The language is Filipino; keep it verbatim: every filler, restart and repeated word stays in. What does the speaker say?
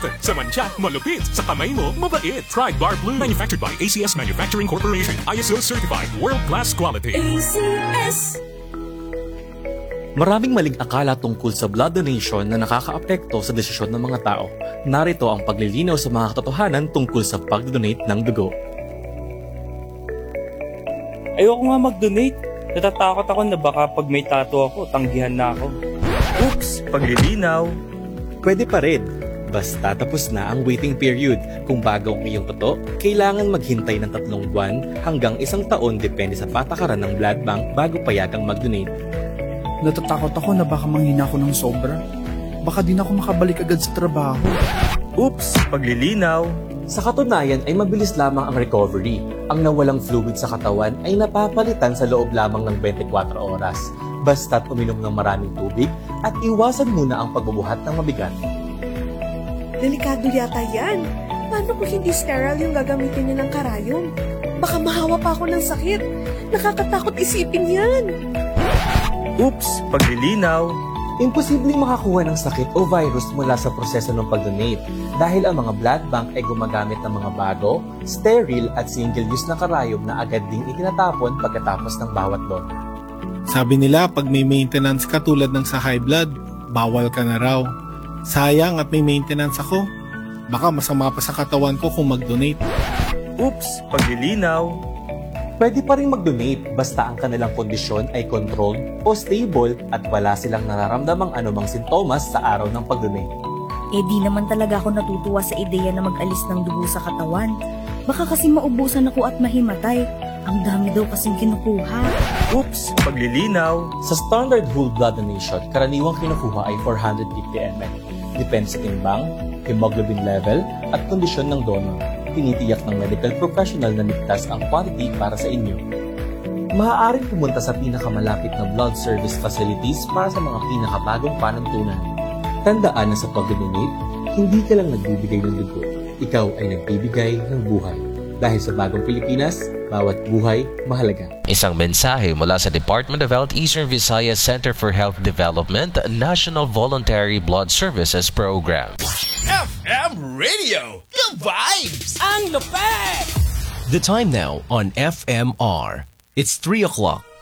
Strengthen sa mantsa, malupit. Sa kamay mo, mabait. Try Bar Blue. Manufactured by A C S Manufacturing Corporation. I S O certified. World-class quality. A C S. Maraming maling akala tungkol sa blood donation na nakakaapekto sa desisyon ng mga tao. Narito ang paglilinaw sa mga katotohanan tungkol sa pag-donate ng dugo. Ayoko nga mag-donate. Natatakot ako na baka pag may tato ako, tanggihan na ako. Oops! Paglilinaw. Pwede pa rin. Basta tapos na ang waiting period. Kung bago ang iyong toto, kailangan maghintay ng tatlong buwan hanggang isang taon depende sa patakaran ng blood bank bago payagang mag-donate. Natatakot ako na baka manghina ako ng sobra. Baka din ako makabalik agad sa trabaho. Oops! Paglilinaw. Sa katunayan ay mabilis lamang ang recovery. Ang nawalang fluid sa katawan ay napapalitan sa loob lamang ng twenty-four oras. Basta't uminom ng maraming tubig at iwasan muna ang pagbubuhat ng mabigat. Delikado yata yan. Paano kung hindi sterile yung gagamitin niya ng karayom? Baka mahawa pa ako ng sakit. Nakakatakot isipin yan. Oops! Paglilinaw. Imposibleng makakuha ng sakit o virus mula sa proseso ng pag-donate dahil ang mga blood bank ay gumagamit ng mga bago, sterile at single-use na karayom na agad ding itinatapon pagkatapos ng bawat lot. Sabi nila pag may maintenance ka tulad ng sa high blood, bawal ka na raw. Sayang at may maintenance ako. Baka masama pa sa katawan ko kung mag-donate. Oops! Paglilinaw. Pwede pa rin mag-donate basta ang kanilang kondisyon ay controlled o stable at wala silang nararamdamang anumang sintomas sa araw ng pag-donate. Eh di naman talaga ako natutuwa sa ideya na mag-alis ng dugo sa katawan. Baka kasi maubusan ako at mahimatay. Ang dami daw kasing kinukuha. Oops! Paglilinaw. Sa standard whole blood donation, karaniwang kinukuha ay four hundred fifty milliliters. Depende sa timbang, hemoglobin level at kondisyon ng donor. Tinitiyak ng medical professional na ligtas ang quantity para sa inyo. Maaaring pumunta sa pinakamalapit na blood service facilities para sa mga pinakabagong panuntunan. Tandaan na sa pag-donate, hindi ka lang nagbibigay ng dugo, ikaw ay nagbibigay ng buhay. Dahil sa bagong Pilipinas, bawat buhay mahalaga. Isang mensahe mula sa Department of Health Eastern Visayas Center for Health Development National Voluntary Blood Services Program. F M Radio, the vibes! Ang lupet! The time now on F M R. It's three o'clock.